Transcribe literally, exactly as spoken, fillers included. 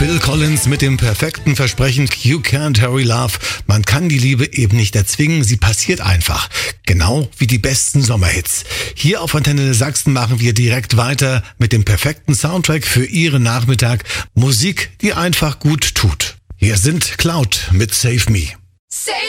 Phil Collins mit dem perfekten Versprechen You can't hurry love. Man kann die Liebe eben nicht erzwingen, sie passiert einfach. Genau wie die besten Sommerhits. Hier auf Antenne Sachsen machen wir direkt weiter mit dem perfekten Soundtrack für Ihren Nachmittag. Musik, die einfach gut tut. Hier sind Cloud mit Save Me. Save